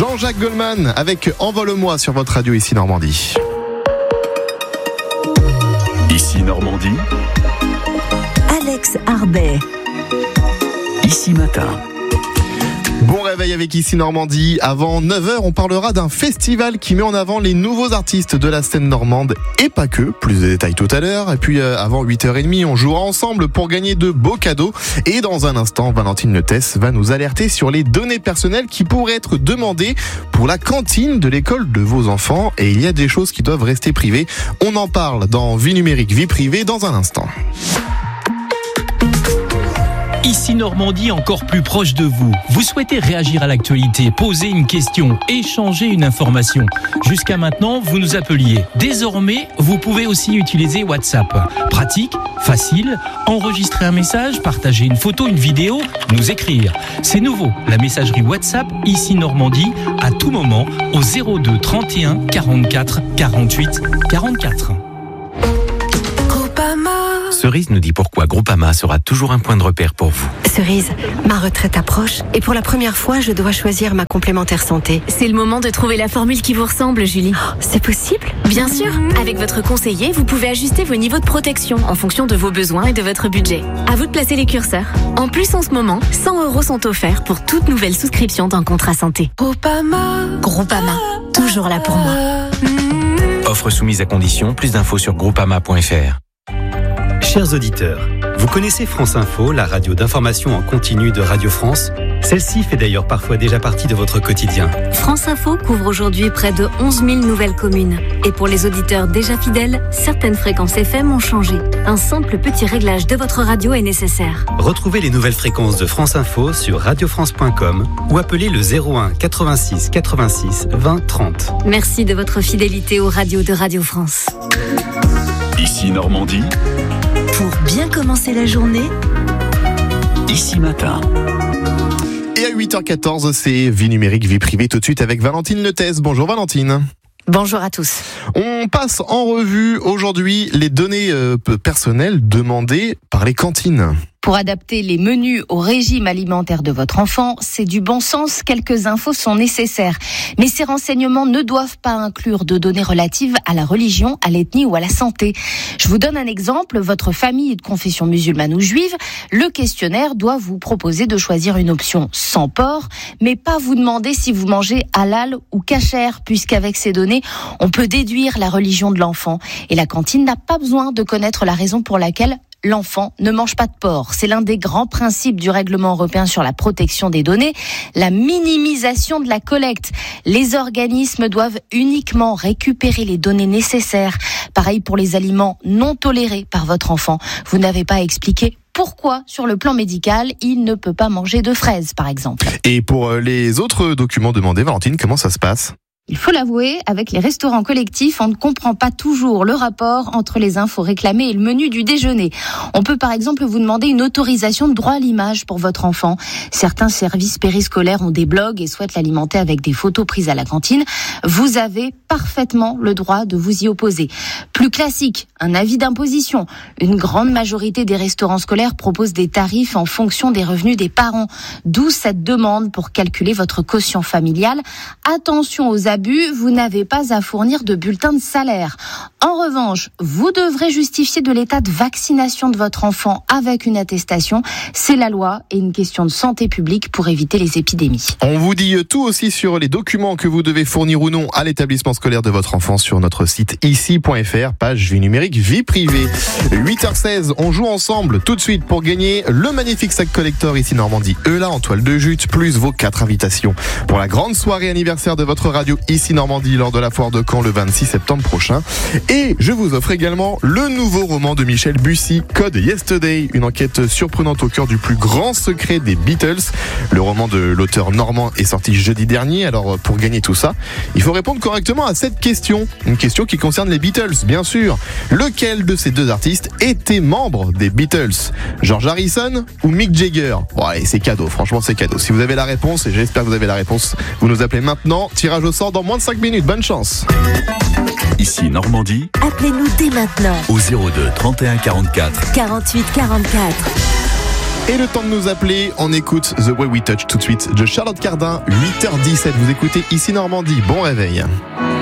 Jean-Jacques Goldman avec Envole-moi sur votre radio ici Normandie. Ici Normandie. Alex Arbet. Ici Matin. Bon réveil avec Ici Normandie. Avant 9h, on parlera d'un festival qui met en avant les nouveaux artistes de la scène normande et pas que. Plus de détails tout à l'heure. Et puis avant 8h30, on jouera ensemble pour gagner de beaux cadeaux. Et dans un instant, Valentine Letès va nous alerter sur les données personnelles qui pourraient être demandées pour la cantine de l'école de vos enfants. Et il y a des choses qui doivent rester privées. On en parle dans Vie numérique, vie privée dans un instant. Ici Normandie, encore plus proche de vous. Vous souhaitez réagir à l'actualité, poser une question, échanger une information. Jusqu'à maintenant, vous nous appeliez. Désormais, vous pouvez aussi utiliser WhatsApp. Pratique, facile, enregistrer un message, partager une photo, une vidéo, nous écrire. C'est nouveau, la messagerie WhatsApp Ici Normandie, à tout moment, au 02 31 44 48 44. Cerise nous dit pourquoi Groupama sera toujours un point de repère pour vous. Cerise, ma retraite approche et pour la première fois, je dois choisir ma complémentaire santé. C'est le moment de trouver la formule qui vous ressemble, Julie. Oh, c'est possible ? Bien sûr. Avec votre conseiller, vous pouvez ajuster vos niveaux de protection en fonction de vos besoins et de votre budget. À vous de placer les curseurs. En plus, en ce moment, 100 € sont offerts pour toute nouvelle souscription d'un contrat santé. Groupama, toujours là pour moi. Offre soumise à condition, plus d'infos sur groupama.fr. Chers auditeurs, vous connaissez France Info, la radio d'information en continu de Radio France ? Celle-ci fait d'ailleurs parfois déjà partie de votre quotidien. France Info couvre aujourd'hui près de 11 000 nouvelles communes. Et pour les auditeurs déjà fidèles, certaines fréquences FM ont changé. Un simple petit réglage de votre radio est nécessaire. Retrouvez les nouvelles fréquences de France Info sur radiofrance.com ou appelez le 01 86 86 20 30. Merci de votre fidélité aux radios de Radio France. Ici Normandie. Pour bien commencer la journée, Ici Matin. Et à 8h14, c'est Vie numérique, vie privée tout de suite avec Valentine Letès. Bonjour Valentine. Bonjour à tous. On passe en revue aujourd'hui les données personnelles demandées par les cantines. Pour adapter les menus au régime alimentaire de votre enfant, c'est du bon sens, quelques infos sont nécessaires. Mais ces renseignements ne doivent pas inclure de données relatives à la religion, à l'ethnie ou à la santé. Je vous donne un exemple, votre famille est de confession musulmane ou juive, le questionnaire doit vous proposer de choisir une option sans porc, mais pas vous demander si vous mangez halal ou kasher, puisqu'avec ces données, on peut déduire la religion de l'enfant. Et la cantine n'a pas besoin de connaître la raison pour laquelle l'enfant ne mange pas de porc. C'est l'un des grands principes du règlement européen sur la protection des données, la minimisation de la collecte. Les organismes doivent uniquement récupérer les données nécessaires. Pareil pour les aliments non tolérés par votre enfant. Vous n'avez pas à expliquer pourquoi, sur le plan médical, il ne peut pas manger de fraises, par exemple. Et pour les autres documents demandés, Valentine, comment ça se passe ? Il faut l'avouer, avec les restaurants collectifs, on ne comprend pas toujours le rapport entre les infos réclamées et le menu du déjeuner. On peut par exemple vous demander une autorisation de droit à l'image pour votre enfant. Certains services périscolaires ont des blogs et souhaitent l'alimenter avec des photos prises à la cantine. Vous avez parfaitement le droit de vous y opposer. Plus classique, un avis d'imposition. Une grande majorité des restaurants scolaires proposent des tarifs en fonction des revenus des parents. D'où cette demande pour calculer votre quotient familial. Attention aux abus, vous n'avez pas à fournir de bulletin de salaire. En revanche, vous devrez justifier de l'état de vaccination de votre enfant avec une attestation. C'est la loi et une question de santé publique pour éviter les épidémies. On vous dit tout aussi sur les documents que vous devez fournir ou non à l'établissement scolaire de votre enfant sur notre site ici.fr, page vie numérique, vie privée. 8h16, on joue ensemble tout de suite pour gagner le magnifique sac collector Ici Normandie ELA en toile de jute, plus vos 4 invitations pour la grande soirée anniversaire de votre radio Ici Normandie lors de la foire de Caen le 26 septembre prochain. Et je vous offre également le nouveau roman de Michel Bussy, Code Yesterday, une enquête surprenante au cœur du plus grand secret des Beatles. Le roman de l'auteur normand est sorti jeudi dernier. Alors pour gagner tout ça, il faut répondre correctement à cette question. Une question qui concerne les Beatles, bien sûr. Lequel de ces deux artistes était membre des Beatles ? George Harrison ou Mick Jagger ? Bon allez, c'est cadeau, franchement c'est cadeau. Si vous avez la réponse, et j'espère que vous avez la réponse, vous nous appelez maintenant. Tirage au sort dans moins de 5 minutes, bonne chance. Ici Normandie. appelez-nous dès maintenant Au 02 31 44 48 44. Et le temps de nous appeler, on écoute The Way We Touch tout de suite de Charlotte Cardin, 8h17. Vous écoutez Ici Normandie. Bon réveil.